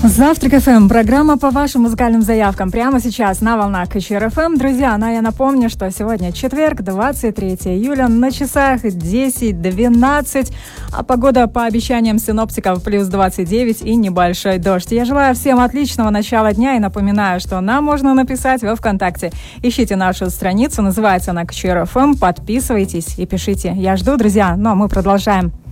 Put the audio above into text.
Завтрак ФМ. Программа по вашим музыкальным заявкам прямо сейчас на волнах КЧР ФМ. Друзья, я напомню, что сегодня четверг, 23 июля, на часах 10:12, а погода по обещаниям синоптиков плюс 29 и небольшой дождь. Я желаю всем отличного начала дня и напоминаю, что нам можно написать во ВКонтакте. Ищите нашу страницу, называется она КЧР ФМ, подписывайтесь и пишите. Я жду, друзья, но мы продолжаем.